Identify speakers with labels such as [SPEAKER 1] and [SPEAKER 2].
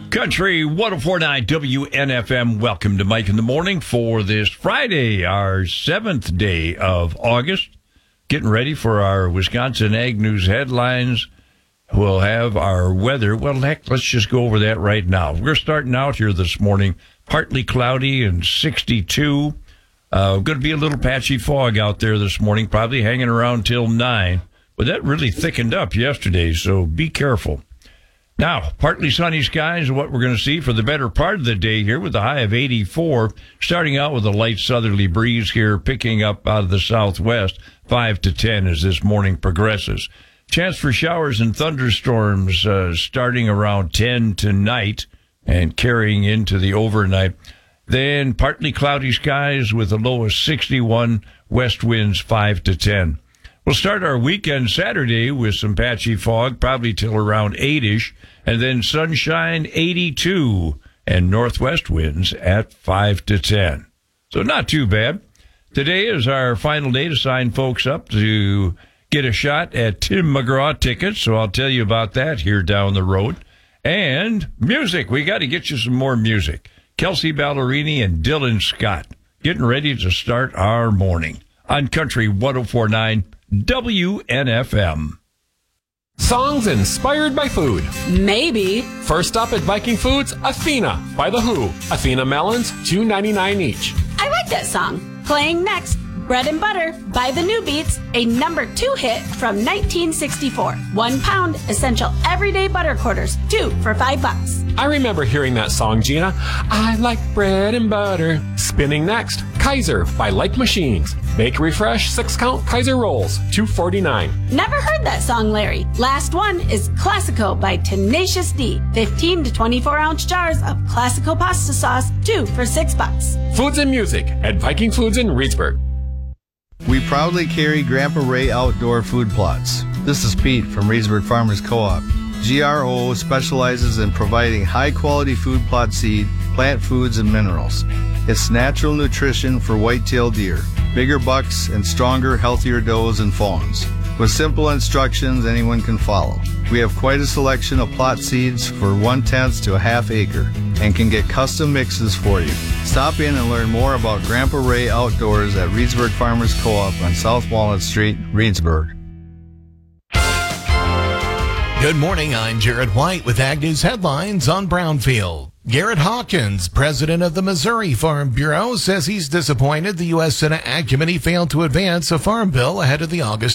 [SPEAKER 1] Country 104.9 WNFM. Welcome to Mike in the Morning for this Friday, our 7th day of August. Getting ready for our Wisconsin Ag News headlines. We'll have our weather. Well, heck, let's just go over that right now. We're starting out here this morning, partly cloudy and 62. Going to be a little patchy fog out there this morning, probably hanging around till 9. But that really thickened up yesterday, so be careful. Now, partly sunny skies is what we're going to see for the better part of the day here with a high of 84, starting out with a light southerly breeze here, picking up out of the southwest, 5 to 10 as this morning progresses. Chance for showers and thunderstorms starting around 10 tonight and carrying into the overnight. Then partly cloudy skies with a low of 61, west winds 5 to 10. We'll start our weekend Saturday with some patchy fog, probably till around 8-ish, and then sunshine 82 and northwest winds at 5 to 10. So not too bad. Today is our final day to sign folks up to get a shot at Tim McGraw tickets, so I'll tell you about that here down the road. And music. We got to get you some more music. Kelsey Ballerini and Dylan Scott getting ready to start our morning on Country 104.9 WNFM.
[SPEAKER 2] Songs inspired by food.
[SPEAKER 3] Maybe.
[SPEAKER 2] First up at Viking Foods, Athena by The Who. Athena melons, $2.99 each.
[SPEAKER 3] I like that song. Playing next, Bread and Butter by The New Beats, a #2 hit from 1964. 1 pound essential everyday butter quarters, 2 for $5.
[SPEAKER 2] I remember hearing that song, Gina. I like bread and butter. Spinning next, Kaiser by Like Machines. Bakery Fresh 6-count Kaiser rolls, $2.49.
[SPEAKER 3] Never heard that song, Larry. Last one is Classico by Tenacious D. 15 to 24-ounce jars of Classico pasta sauce, 2 for $6.
[SPEAKER 2] Foods and music at Viking Foods in Reedsburg.
[SPEAKER 4] We proudly carry Grandpa Ray Outdoor Food Plots. This is Pete from Reedsburg Farmers Co-op. GRO specializes in providing high-quality food plot seed, plant foods, and minerals. It's natural nutrition for white-tailed deer, bigger bucks, and stronger, healthier does and fawns. With simple instructions anyone can follow. We have quite a selection of plot seeds for 1/10 to a ½ acre and can get custom mixes for you. Stop in and learn more about Grandpa Ray Outdoors at Reedsburg Farmers Co-op on South Walnut Street, Reedsburg.
[SPEAKER 5] Good morning, I'm Jared White with Ag News Headlines on Brownfield. Garrett Hawkins, president of the Missouri Farm Bureau, says he's disappointed the U.S. Senate Ag Committee failed to advance a farm bill ahead of the August